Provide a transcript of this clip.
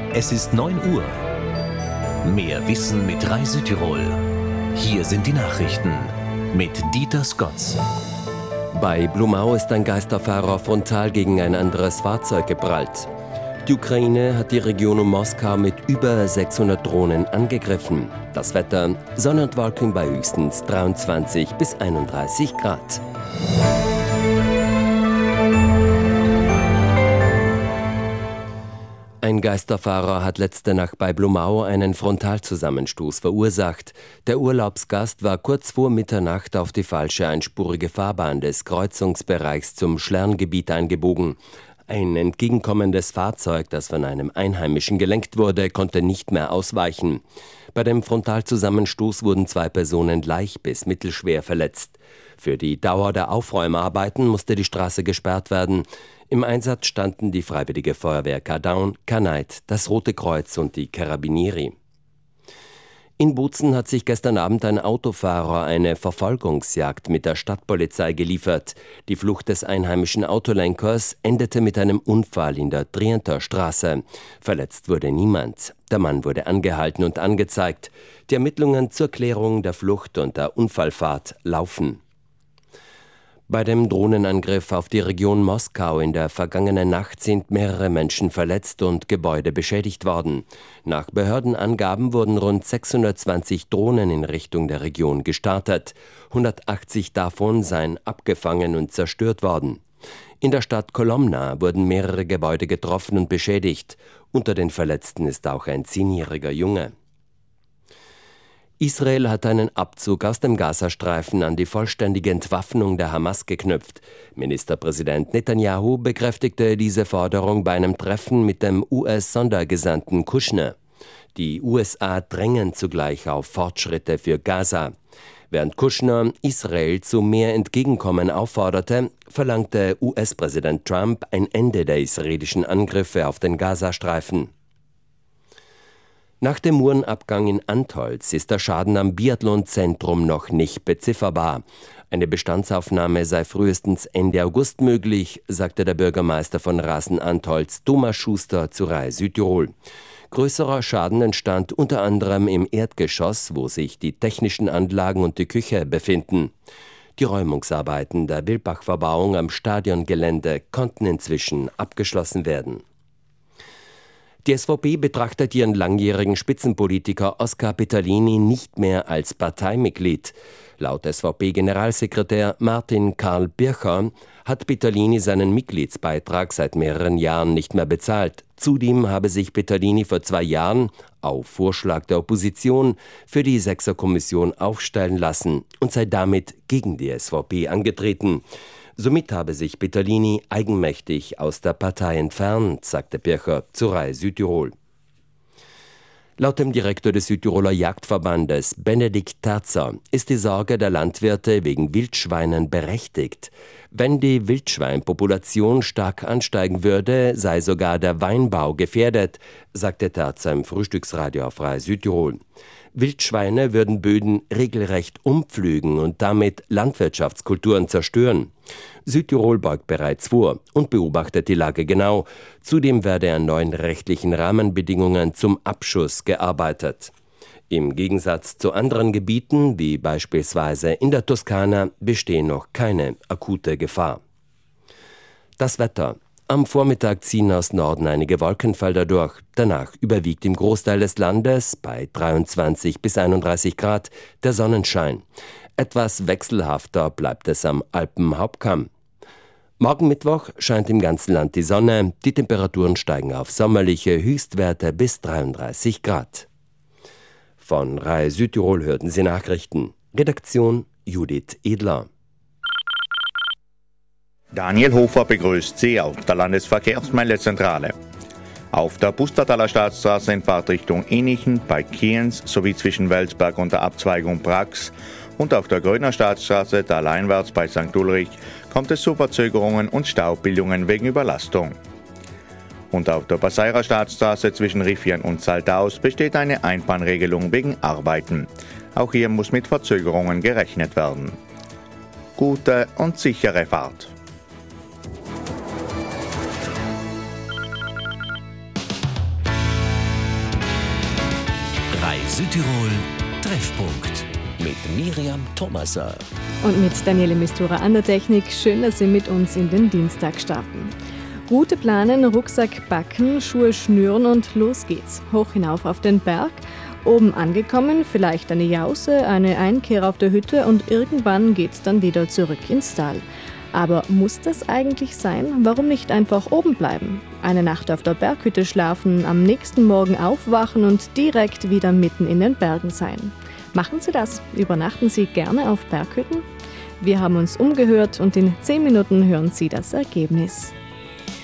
Es ist 9 Uhr. Mehr Wissen mit Rai Südtirol. Hier sind die Nachrichten mit Dieter Scotts. Bei Blumau ist ein Geisterfahrer frontal gegen ein anderes Fahrzeug geprallt. Die Ukraine hat die Region um Moskau mit über 600 Drohnen angegriffen. Das Wetter: Sonne und Wolken bei höchstens 23 bis 31 Grad. Ein Geisterfahrer hat letzte Nacht bei Blumau einen Frontalzusammenstoß verursacht. Der Urlaubsgast war kurz vor Mitternacht auf die falsche einspurige Fahrbahn des Kreuzungsbereichs zum Schlerngebiet eingebogen. Ein entgegenkommendes Fahrzeug, das von einem Einheimischen gelenkt wurde, konnte nicht mehr ausweichen. Bei dem Frontalzusammenstoß wurden 2 Personen leicht bis mittelschwer verletzt. Für die Dauer der Aufräumarbeiten musste die Straße gesperrt werden. Im Einsatz standen die Freiwillige Feuerwehr Kardaun, Kanait, das Rote Kreuz und die Carabinieri. In Bozen hat sich gestern Abend ein Autofahrer eine Verfolgungsjagd mit der Stadtpolizei geliefert. Die Flucht des einheimischen Autolenkers endete mit einem Unfall in der Trienter Straße. Verletzt wurde niemand. Der Mann wurde angehalten und angezeigt. Die Ermittlungen zur Klärung der Flucht und der Unfallfahrt laufen. Bei dem Drohnenangriff auf die Region Moskau in der vergangenen Nacht sind mehrere Menschen verletzt und Gebäude beschädigt worden. Nach Behördenangaben wurden rund 620 Drohnen in Richtung der Region gestartet. 180 davon seien abgefangen und zerstört worden. In der Stadt Kolomna wurden mehrere Gebäude getroffen und beschädigt. Unter den Verletzten ist auch ein 10-jähriger Junge. Israel hat einen Abzug aus dem Gazastreifen an die vollständige Entwaffnung der Hamas geknüpft. Ministerpräsident Netanyahu bekräftigte diese Forderung bei einem Treffen mit dem US-Sondergesandten Kushner. Die USA drängen zugleich auf Fortschritte für Gaza. Während Kushner Israel zu mehr Entgegenkommen aufforderte, verlangte US-Präsident Trump ein Ende der israelischen Angriffe auf den Gazastreifen. Nach dem Uhrenabgang in Antholz ist der Schaden am Biathlonzentrum noch nicht bezifferbar. Eine Bestandsaufnahme sei frühestens Ende August möglich, sagte der Bürgermeister von Rasen-Antholz, Thomas Schuster, zu Rai Südtirol. Größerer Schaden entstand unter anderem im Erdgeschoss, wo sich die technischen Anlagen und die Küche befinden. Die Räumungsarbeiten der Wildbach-Verbauung am Stadiongelände konnten inzwischen abgeschlossen werden. Die SVP betrachtet ihren langjährigen Spitzenpolitiker Oskar Peterlini nicht mehr als Parteimitglied. Laut SVP-Generalsekretär Martin Karl Bircher hat Peterlini seinen Mitgliedsbeitrag seit mehreren Jahren nicht mehr bezahlt. Zudem habe sich Peterlini vor 2 Jahren, auf Vorschlag der Opposition, für die Sechserkommission aufstellen lassen und sei damit gegen die SVP angetreten. Somit habe sich Peterlini eigenmächtig aus der Partei entfernt, sagte Bircher zu Rai Südtirol. Laut dem Direktor des Südtiroler Jagdverbandes, Benedikt Terzer, ist die Sorge der Landwirte wegen Wildschweinen berechtigt. Wenn die Wildschweinpopulation stark ansteigen würde, sei sogar der Weinbau gefährdet, sagte Terzer im Frühstücksradio auf Rai Südtirol. Wildschweine würden Böden regelrecht umpflügen und damit Landwirtschaftskulturen zerstören. Südtirol beugt bereits vor und beobachtet die Lage genau. Zudem werde an neuen rechtlichen Rahmenbedingungen zum Abschuss gearbeitet. Im Gegensatz zu anderen Gebieten, wie beispielsweise in der Toskana, bestehe noch keine akute Gefahr. Das Wetter. Am Vormittag ziehen aus Norden einige Wolkenfelder durch. Danach überwiegt im Großteil des Landes bei 23 bis 31 Grad der Sonnenschein. Etwas wechselhafter bleibt es am Alpenhauptkamm. Morgen Mittwoch scheint im ganzen Land die Sonne. Die Temperaturen steigen auf sommerliche Höchstwerte bis 33 Grad. Von Rai Südtirol hörten Sie Nachrichten. Redaktion Judith Edler. Daniel Hofer begrüßt Sie auf der Landesverkehrsmeldezentrale. Auf der Pustertaler Staatsstraße in Fahrtrichtung Enichen bei Kienz sowie zwischen Welsberg und der Abzweigung Brax und auf der Gröner Staatsstraße taleinwärts bei St. Ulrich kommt es zu Verzögerungen und Staubildungen wegen Überlastung. Und auf der Passeirer Staatsstraße zwischen Riffien und Saltaus besteht eine Einbahnregelung wegen Arbeiten. Auch hier muss mit Verzögerungen gerechnet werden. Gute und sichere Fahrt. Südtirol Treffpunkt mit Miriam Thomaser. Und mit Daniele Mistura an der Technik. Schön, dass Sie mit uns in den Dienstag starten. Route planen, Rucksack packen, Schuhe schnüren und los geht's. Hoch hinauf auf den Berg. Oben angekommen, vielleicht eine Jause, eine Einkehr auf der Hütte und irgendwann geht's dann wieder zurück ins Tal. Aber muss das eigentlich sein? Warum nicht einfach oben bleiben? Eine Nacht auf der Berghütte schlafen, am nächsten Morgen aufwachen und direkt wieder mitten in den Bergen sein. Machen Sie das? Übernachten Sie gerne auf Berghütten? Wir haben uns umgehört und in 10 Minuten hören Sie das Ergebnis.